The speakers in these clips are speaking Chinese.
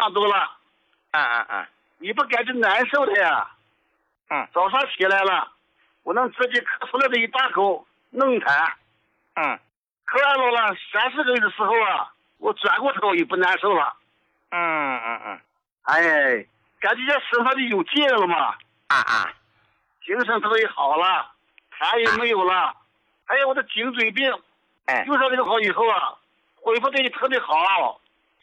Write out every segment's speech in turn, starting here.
常多了。你不感觉难受的呀？早上起来了，我能直接咳出来的一大口弄痰。喝完了30个月的时候啊，我转过头也不难受了。哎，感觉身上就有劲了嘛。精神头也好了，痰也没有了。还有我的颈椎病，用上这个好以后啊，恢复的也特别好。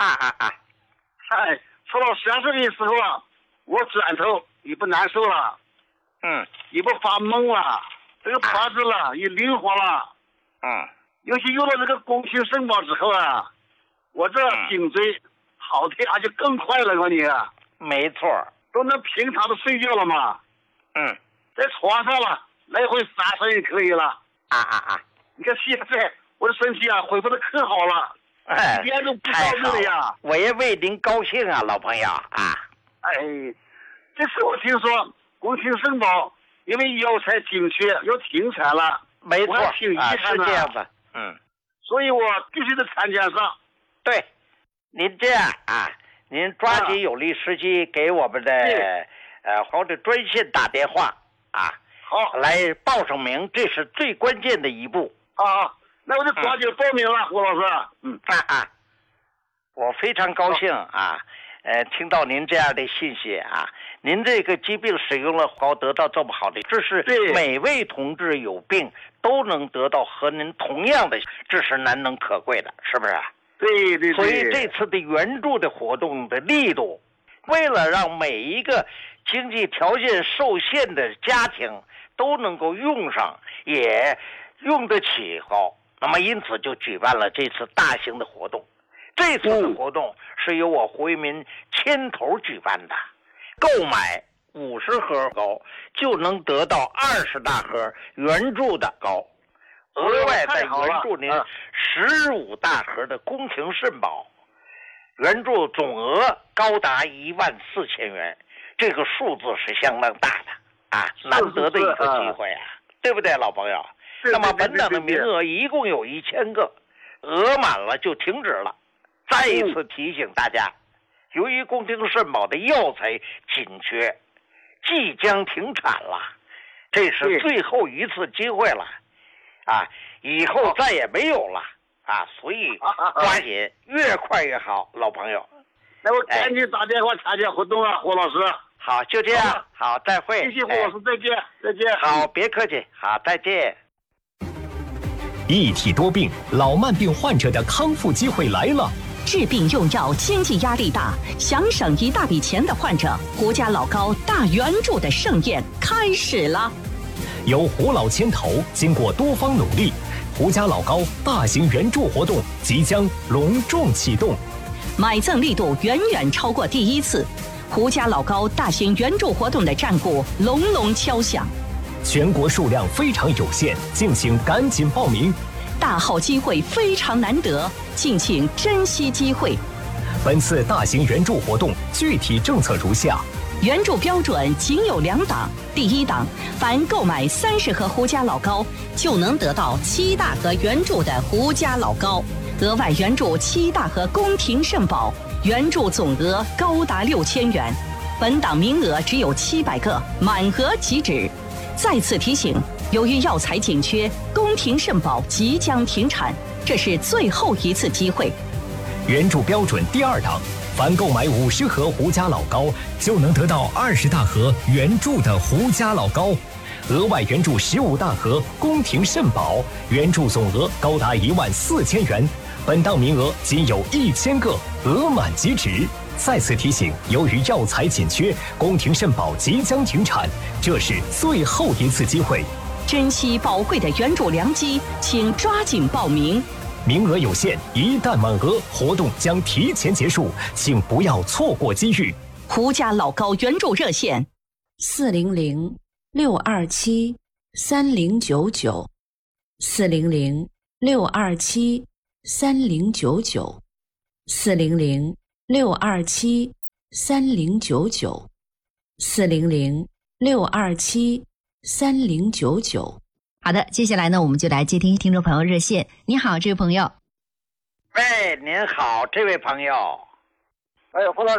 吃到30个月的时候啊，我转头也不难受了。也不发懵了，这个脖子了也灵活了。尤其用了这个宫廷肾宝之后啊，我这颈椎好的就更快了，我你啊。 没错， 都能平常的睡觉了嘛。在床上了来回撒身也可以了。你看现在我的身体啊恢复的可好了，一点都不着急了呀。 我也为您高兴啊，老朋友啊。 这次我听说宫廷肾宝因为药材紧缺要停产了。 没错， 我挺遗憾的。 是这样的。 所以我必须得参加上。 对，您这样您抓紧有利时机给我们的或者专线打电话好， 来报上名，这是最关键的一步。 那我就抓紧报名了，胡老师。 我非常高兴听到您这样的信息您这个疾病使用了膏得到这么好的，这是每位同志有病都能得到和您同样的，这是难能可贵的，是不是？ 对。 所以这次的援助的活动的力度，为了让每一个经济条件受限的家庭都能够用上，也用得起膏，那么因此就举办了这次大型的活动。这次的活动是由我胡一民牵头举办的，购买50盒膏就能得到20大盒援助的膏，额外再援助您15大盒的宫廷肾宝，援助总额高达14000元，这个数字是相当大的难得的一个机会对不对，老朋友？那么本档的名额一共有1000个，额满了就停止了。再一次提醒大家，由于宫廷肾宝的药材紧缺，即将停产了，这是最后一次机会了以后再也没有了所以抓紧越快越好，老朋友。 那我赶紧打电话参加活动胡老师。 好，就这样，好，再会。 谢谢胡老师，再见，再见。 好，别客气，好，再见。 一体多病老慢病患者的康复机会来了。 治病用药经济压力大，想省一大笔钱的患者，胡家老高大援助的盛宴开始了。 由胡老牵头，经过多方努力，胡家老高大型援助活动即将隆重启动。 买赠力度远远超过第一次，胡家老高大型援助活动的战鼓隆隆敲响。 全国数量非常有限，敬请赶紧报名。 大好机会非常难得，敬请珍惜机会。 本次大型援助活动具体政策如下： 援助标准仅有2档。第一档，凡购买30盒胡家老高，就能得到7大盒援助的胡家老高，额外援助7大盒宫廷肾宝，援助总额高达6000元。本档名额只有700个，满额即止。再次提醒，由于药材紧缺，宫廷肾宝即将停产，这是最后一次机会。 援助标准第2档，凡购买50盒胡家老高，就能得到20大盒援助的胡家老高，额外援助15大盒宫廷肾宝，援助总额高达14000元。本档名额仅有1000个，额满即止。再次提醒，由于药材紧缺，宫廷肾宝即将停产，这是最后一次机会。 珍惜宝贵的援助良机，请抓紧报名。 名额有限，一旦满额，活动将提前结束，请不要错过机遇。 胡家老高援助热线 400-627-3099，400-627-3099。好的，接下来呢，我们就来接听听众朋友热线。你好，这位朋友。 喂，您好，这位朋友。 胡老师。